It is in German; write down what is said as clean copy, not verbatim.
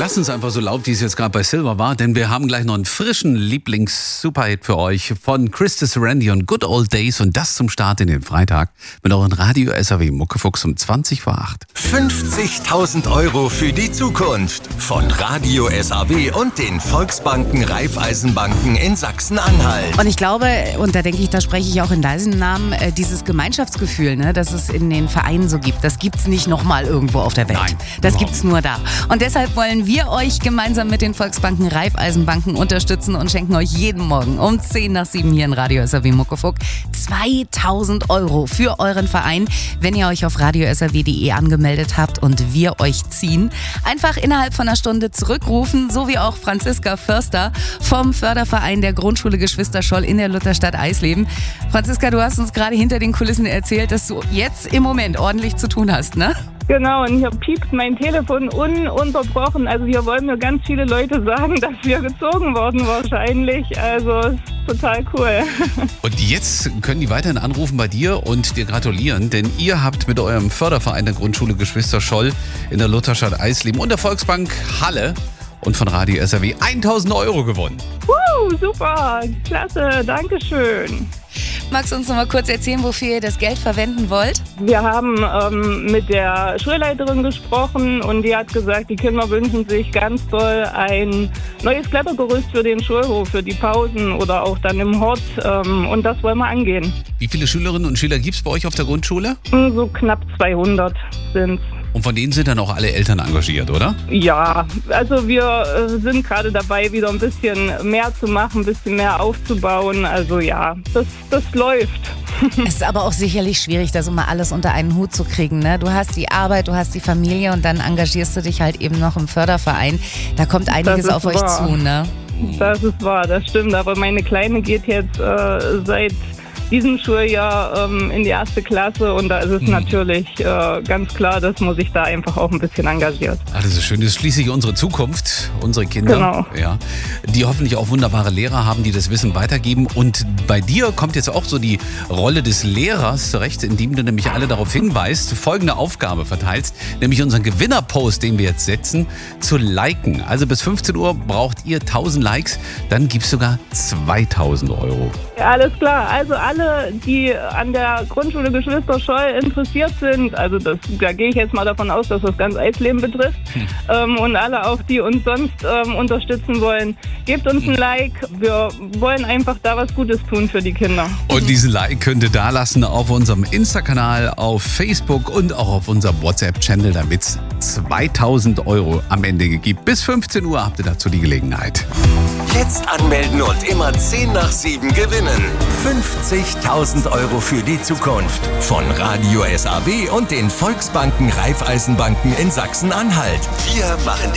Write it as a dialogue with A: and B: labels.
A: lassen es einfach so laut, wie es jetzt gerade bei Silver war, denn wir haben gleich noch einen frischen Lieblings-Superhit für euch von Christus Randy und Good Old Days und das zum Start in den Freitag mit euren Radio SAW Muckefuchs um 20:08.
B: 50.000 Euro für die Zukunft von Radio SAW und den Volksbanken Raiffeisenbanken in Sachsen-Anhalt.
C: Und ich glaube, und da denke ich, da spreche ich auch in deinem Namen, dieses Gemeinschaftsgefühl, ne, das es in den Vereinen so gibt, das gibt es nicht nochmal irgendwo auf der Welt.
A: Nein,
C: das gibt es nur da. Und deshalb wollen wir euch gemeinsam mit den Volksbanken Raiffeisenbanken unterstützen und schenken euch jeden Morgen um 6:10 hier in Radio SAW Muckefuck 2.000 Euro für euren Verein, wenn ihr euch auf radiosaw.de angemeldet habt und wir euch ziehen. Einfach innerhalb von einer Stunde zurückrufen, so wie auch Franziska Förster vom Förderverein der Grundschule Geschwister Scholl in der Lutherstadt Eisleben. Franziska, du hast uns gerade hinter den Kulissen erzählt, dass du jetzt im Moment ordentlich zu tun hast, ne?
D: Genau, und hier piept mein Telefon ununterbrochen. Also hier wollen mir ganz viele Leute sagen, dass wir gezogen wurden wahrscheinlich. Also ist total cool.
A: Und jetzt können die weiterhin anrufen bei dir und dir gratulieren, denn ihr habt mit eurem Förderverein der Grundschule Geschwister Scholl in der Lutherstadt Eisleben und der Volksbank Halle und von Radio SAW 1.000 Euro gewonnen.
D: Super, klasse, dankeschön.
C: Magst du uns noch mal kurz erzählen, wofür ihr das Geld verwenden wollt?
D: Wir haben mit der Schulleiterin gesprochen und die hat gesagt, die Kinder wünschen sich ganz doll ein neues Klettergerüst für den Schulhof, für die Pausen oder auch dann im Hort und das wollen wir angehen.
A: Wie viele Schülerinnen und Schüler gibt es bei euch auf der Grundschule?
D: So knapp 200 sind's.
A: Und von denen sind dann auch alle Eltern engagiert, oder?
D: Ja, also wir sind gerade dabei, wieder ein bisschen mehr zu machen, ein bisschen mehr aufzubauen. Also ja, das läuft.
C: Es ist aber auch sicherlich schwierig, das immer alles unter einen Hut zu kriegen, ne? Du hast die Arbeit, du hast die Familie und dann engagierst du dich halt eben noch im Förderverein. Da kommt einiges auf euch zu, ne?
D: Das ist wahr, das stimmt. Aber meine Kleine geht jetzt seit diesem Schuljahr in die 1. Klasse und da ist es natürlich ganz klar, dass man sich da einfach auch ein bisschen engagiert.
A: Ach, das ist schön. Das ist schließlich unsere Zukunft, unsere Kinder,
D: Genau.
A: Ja, die hoffentlich auch wunderbare Lehrer haben, die das Wissen weitergeben. Und bei dir kommt jetzt auch so die Rolle des Lehrers zurecht, indem du nämlich alle darauf hinweist, folgende Aufgabe verteilst, nämlich unseren Gewinnerpost, den wir jetzt setzen, zu liken. Also bis 15 Uhr braucht ihr 1.000 Likes, dann gibt's sogar 2.000 Euro.
D: Ja, alles klar. Also alle, die an der Grundschule Geschwister Scholl interessiert sind, also da gehe ich jetzt mal davon aus, dass das ganz Eisleben betrifft, und alle auch, die uns sonst unterstützen wollen, gebt uns ein Like. Wir wollen einfach da was Gutes tun für die Kinder.
A: Und diesen Like könnt ihr da lassen auf unserem Insta-Kanal, auf Facebook und auch auf unserem WhatsApp-Channel, damit es 2.000 Euro am Ende gibt. Bis 15 Uhr habt ihr dazu die Gelegenheit.
B: Jetzt anmelden und immer 6:10 gewinnen. 50.000 Euro für die Zukunft von Radio SAW und den Volksbanken Raiffeisenbanken in Sachsen-Anhalt. Wir machen